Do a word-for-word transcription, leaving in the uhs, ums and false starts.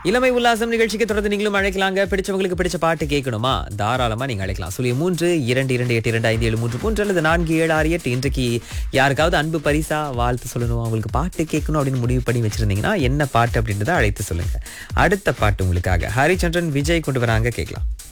இளமை உல்லாசம் நிகழ்ச்சிக்கு தொடர்ந்து நீங்களும் அழைக்கலாங்க. பிடிச்சவங்களுக்கு பிடிச்ச பாட்டு கேட்கணுமா? தாராளமா நீங்க அழைக்கலாம். சொல்லி மூன்று இரண்டு இரண்டு எட்டு இரண்டு ஐந்து ஏழு மூன்று மூன்று அல்லது நான்கு ஏழு ஆறு எட்டு. இன்றைக்கு யாருக்காவது அன்பு பரிசா வாழ்த்து சொல்லணும், அவங்களுக்கு பாட்டு கேட்கணும் அப்படின்னு முடிவு பண்ணி வச்சிருந்தீங்கன்னா என்ன பாட்டு அப்படின்றத அழைத்து சொல்லுங்க. அடுத்த பாட்டு உங்களுக்காக ஹரிச்சந்திரன், விஜய் கொண்டு வராங்க, கேட்கலாம்.